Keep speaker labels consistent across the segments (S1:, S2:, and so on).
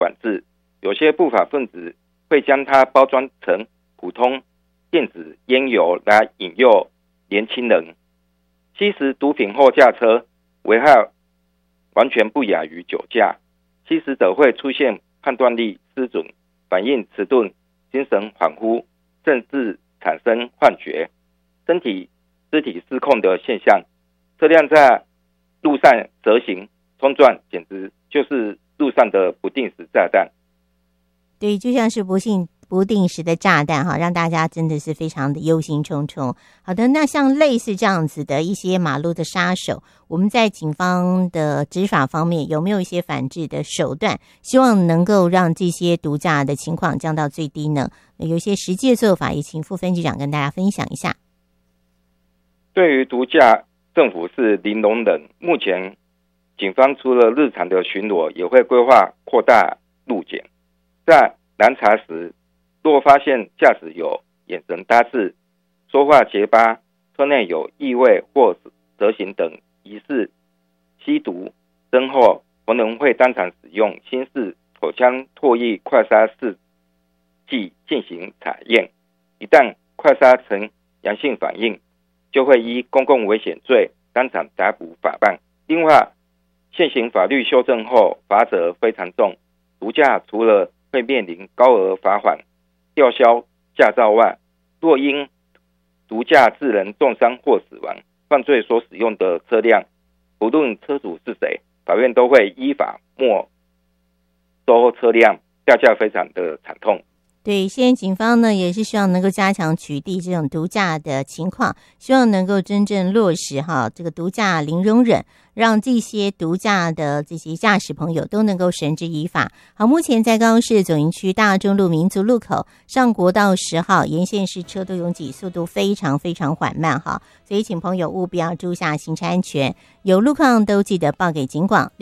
S1: 管制，有些不法分子会将它包装成普通电子烟油来引诱年轻人。吸食毒品后驾车，危害完全不亚于酒驾。吸食者会出现判断力失准、反应迟钝、精神恍惚，甚至产生幻觉、肢体失控的现象。车辆在路上蛇行冲撞，简直就是路上的不定时炸弹。
S2: 对，就像是不定时的炸弹哈，让大家真的是非常的忧心忡忡。好的，那像类似这样子的一些马路的杀手，我们在警方的执法方面有没有一些反制的手段，希望能够让这些毒驾的情况降到最低呢？有一些实际的做法，也请副分局长跟大家分享一下。
S1: 对于毒驾，政府是零容忍。目前警方除了日常的巡逻，也会规划扩大路检。在拦查时，若发现驾驶有眼神呆滞、说话结巴、车内有异味或蛇行等疑似吸毒症后，同仁会当场使用新式口腔唾液快筛试剂进行采验。一旦快筛呈阳性反应，就会依公共危险罪当场逮捕法办。另外，现行法律修正后，罚则非常重，毒驾除了会面临高额罚款、吊销驾照外，若因毒驾致人重伤或死亡，犯罪所使用的车辆，不论车主是谁，法院都会依法没收车辆，下架非常的惨痛。
S2: 对，现在警方呢也是希望能够加强取缔这种毒驾的情况，希望能够真正落实这个毒驾零容忍，让这些毒驾的这些驾驶朋友都能够绳之以法。好，目前在高雄市左营区大中路民族路口上国道10号沿线是车都拥挤，速度非常非常缓慢所以请朋友务必要注意下行车安全，有路况都记得报给警广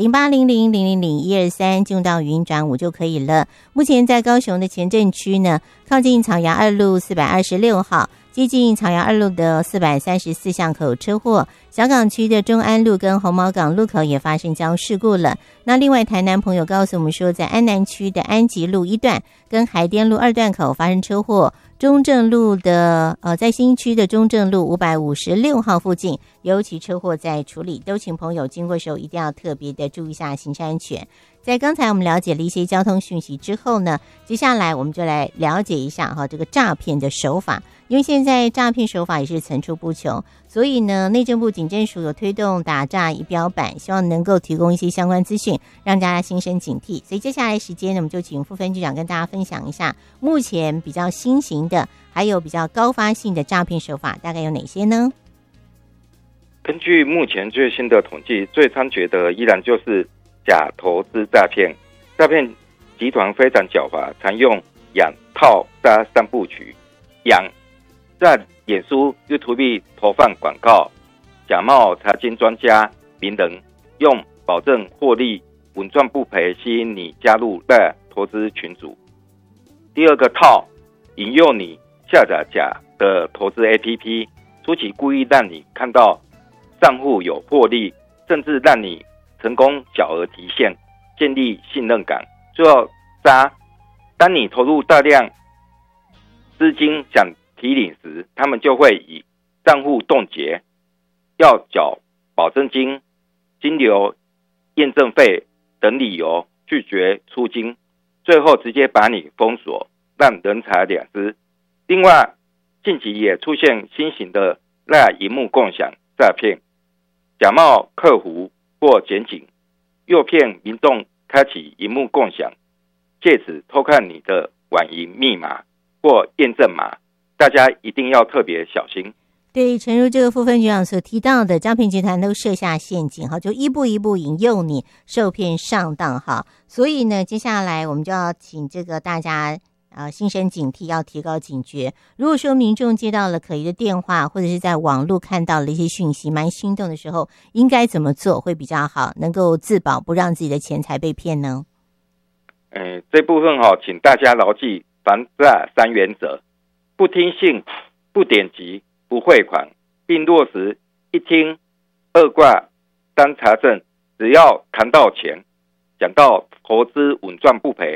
S2: 0800000123，进入到语音转5就可以了。目前在高雄的前镇区呢，靠近草衙2路426号，接近草衙2路的434巷口车祸，小港区的中安路跟红毛港路口也发生交通事故了。那另外台南朋友告诉我们说，在安南区的安吉路1段跟海淀路2段口发生车祸，中正路的在新区的中正路556号附近尤其车祸在处理，都请朋友经过的时候一定要特别的注意一下行车安全。在刚才我们了解了一些交通讯息之后呢，接下来我们就来了解一下这个诈骗的手法，因为现在诈骗手法也是层出不穷，所以呢内政部警政署有推动打诈仪表板，希望能够提供一些相关资讯，让大家心生警惕。所以接下来时间呢，我们就请副分局长跟大家分享一下目前比较新型的还有比较高发性的诈骗手法大概有哪些呢？
S1: 根据目前最新的统计，最猖獗的依然就是假投资诈骗。诈骗集团非常狡猾，常用养套杀3部曲。养，在脸书 YouTube 投放广告，假冒财经专家名人，用保证获利稳赚不赔吸引你加入投资群组。第二个套，引诱你下载假的投资 APP， 初期故意让你看到账户有获利，甚至让你成功小额提现，建立信任感。最后杀，当你投入大量资金想提领时，他们就会以账户冻结、要缴保证金、金流验证费等理由拒绝出金，最后直接把你封锁，让人财两失。另外，近期也出现新型的荧幕共享诈骗，假冒客服或检警，诱骗民众开启荧幕共享，借此偷看你的网银密码或验证码，大家一定要特别小心。
S2: 对，诚如这个副分局长所提到的，诈骗集团都设下陷阱就一步一步引诱你受骗上当所以呢，接下来我们就要请这个大家心生警惕，要提高警觉。如果说民众接到了可疑的电话，或者是在网络看到了一些讯息蛮心动的时候，应该怎么做会比较好，能够自保，不让自己的钱财被骗呢？
S1: 这部分请大家牢记防诈3原则：不听信、不点击、不汇款，并落实1听2挂3查证。只要谈到钱，讲到投资稳赚不赔，